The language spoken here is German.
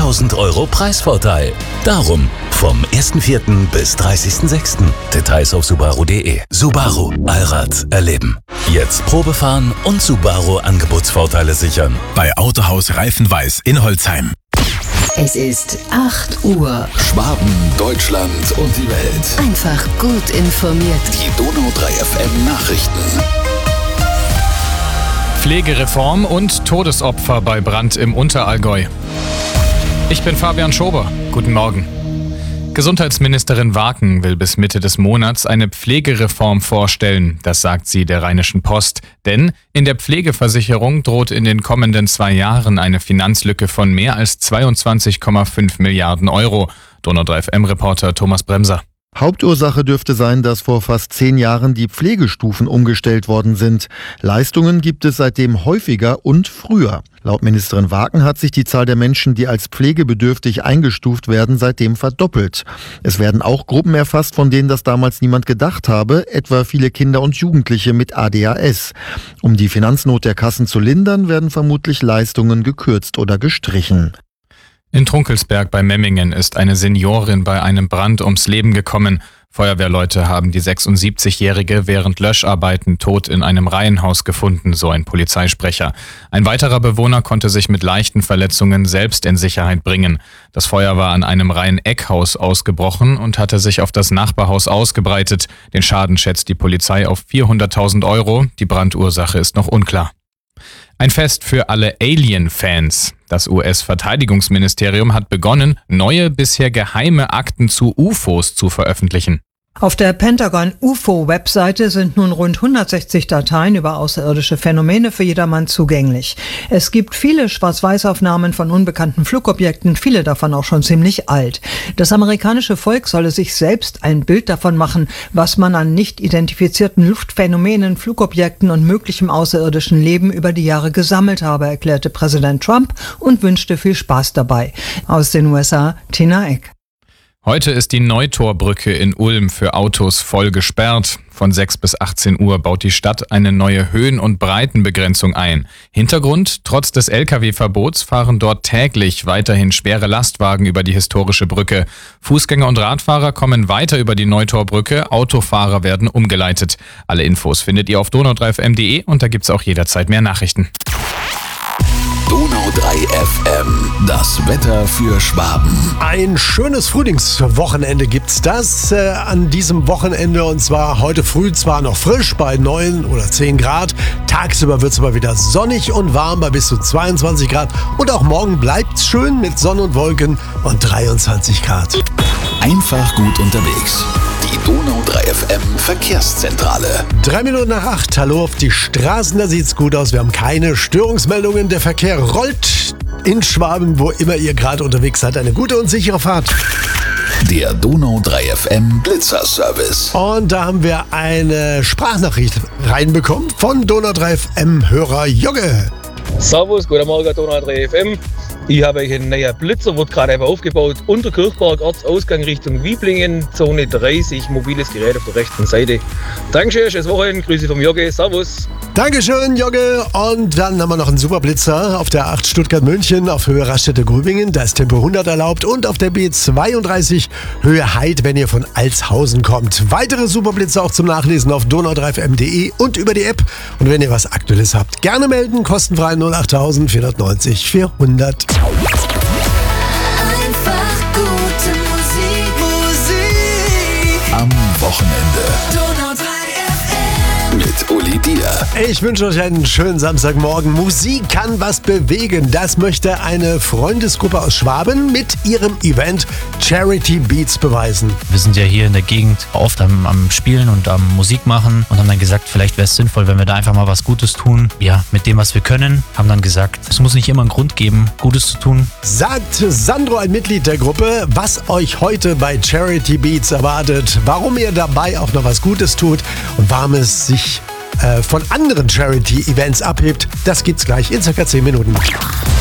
1000 € Preisvorteil. Darum vom 1.4. bis 30.6. Details auf Subaru.de. Subaru, Allrad erleben. Jetzt Probefahren und Subaru Angebotsvorteile sichern. Bei Autohaus Reifenweiß in Holzheim. Es ist 8 Uhr. Schwaben, Deutschland und die Welt. Einfach gut informiert. Die Donau 3 FM Nachrichten. Pflegereform und Todesopfer bei Brand im Unterallgäu. Ich bin Fabian Schober. Guten Morgen. Gesundheitsministerin Waken will bis Mitte des Monats eine Pflegereform vorstellen. Das sagt sie der Rheinischen Post. Denn in der Pflegeversicherung droht in den kommenden 2 Jahren eine Finanzlücke von mehr als 22,5 Milliarden €. Donau 3 FM-Reporter Thomas Bremser. Hauptursache dürfte sein, dass vor fast 10 Jahren die Pflegestufen umgestellt worden sind. Leistungen gibt es seitdem häufiger und früher. Laut Ministerin Waken hat sich die Zahl der Menschen, die als pflegebedürftig eingestuft werden, seitdem verdoppelt. Es werden auch Gruppen erfasst, von denen das damals niemand gedacht habe, etwa viele Kinder und Jugendliche mit ADHS. Um die Finanznot der Kassen zu lindern, werden vermutlich Leistungen gekürzt oder gestrichen. In Trunkelsberg bei Memmingen ist eine Seniorin bei einem Brand ums Leben gekommen. Feuerwehrleute haben die 76-Jährige während Löscharbeiten tot in einem Reihenhaus gefunden, so ein Polizeisprecher. Ein weiterer Bewohner konnte sich mit leichten Verletzungen selbst in Sicherheit bringen. Das Feuer war an einem Reihen-Eckhaus ausgebrochen und hatte sich auf das Nachbarhaus ausgebreitet. Den Schaden schätzt die Polizei auf 400.000 €. Die Brandursache ist noch unklar. Ein Fest für alle Alien-Fans. Das US-Verteidigungsministerium hat begonnen, neue, bisher geheime Akten zu UFOs zu veröffentlichen. Auf der Pentagon-UFO-Webseite sind nun rund 160 Dateien über außerirdische Phänomene für jedermann zugänglich. Es gibt viele Schwarz-Weiß-Aufnahmen von unbekannten Flugobjekten, viele davon auch schon ziemlich alt. Das amerikanische Volk solle sich selbst ein Bild davon machen, was man an nicht identifizierten Luftphänomenen, Flugobjekten und möglichem außerirdischen Leben über die Jahre gesammelt habe, erklärte Präsident Trump und wünschte viel Spaß dabei. Aus den USA, Tina Eck. Heute ist die Neutorbrücke in Ulm für Autos voll gesperrt. Von 6 bis 18 Uhr baut die Stadt eine neue Höhen- und Breitenbegrenzung ein. Hintergrund: Trotz des Lkw-Verbots fahren dort täglich weiterhin schwere Lastwagen über die historische Brücke. Fußgänger und Radfahrer kommen weiter über die Neutorbrücke, Autofahrer werden umgeleitet. Alle Infos findet ihr auf donau3fm.de und da gibt's auch jederzeit mehr Nachrichten. Donau 3 FM, das Wetter für Schwaben. Ein schönes Frühlingswochenende gibt's das an diesem Wochenende, und zwar heute früh zwar noch frisch bei 9 oder 10 Grad. Tagsüber wird's aber wieder sonnig und warm bei bis zu 22 Grad. Und auch morgen bleibt's schön mit Sonne und Wolken und 23 Grad. Einfach gut unterwegs. Die Donau 3 FM Verkehrszentrale. 3 Minuten nach 8. Hallo auf die Straßen, da sieht's gut aus. Wir haben keine Störungsmeldungen. Der Verkehr rollt in Schwaben, wo immer ihr gerade unterwegs seid. Eine gute und sichere Fahrt. Der Donau 3 FM Blitzerservice. Und da haben wir eine Sprachnachricht reinbekommen von Donau 3 FM Hörer Jogge. Servus, guten Morgen Donau 3 FM. Ich habe euch einen neuen Blitzer, wird gerade eben aufgebaut. Unterkirchberg, Ortsausgang Richtung Wieblingen, Zone 30, mobiles Gerät auf der rechten Seite. Dankeschön, schönes Wochenende, Grüße vom Jogge, servus. Dankeschön, Jogge. Und dann haben wir noch einen super Blitzer auf der 8 Stuttgart-München auf Höhe Raststätte-Grübingen. Da ist Tempo 100 erlaubt. Und auf der B32 Höhe Heid, wenn ihr von Altshausen kommt. Weitere Superblitzer auch zum Nachlesen auf donau3fm.de und über die App. Und wenn ihr was Aktuelles habt, gerne melden. Kostenfrei 08000 490 400. Einfach gute Musik. Am Wochenende. Donau 3 FM. Mit Uli Dier. Ich wünsche euch einen schönen Samstagmorgen. Musik kann was bewegen. Das möchte eine Freundesgruppe aus Schwaben mit ihrem Event Charity Beats beweisen. Wir sind ja hier in der Gegend oft am Spielen und am Musik machen und haben dann gesagt, vielleicht wäre es sinnvoll, wenn wir da einfach mal was Gutes tun. Ja, mit dem, was wir können, haben dann gesagt, es muss nicht immer einen Grund geben, Gutes zu tun. Sagt Sandro, ein Mitglied der Gruppe, was euch heute bei Charity Beats erwartet, warum ihr dabei auch noch was Gutes tut und warum es sich von anderen Charity-Events abhebt, das gibt's gleich in ca. 10 Minuten.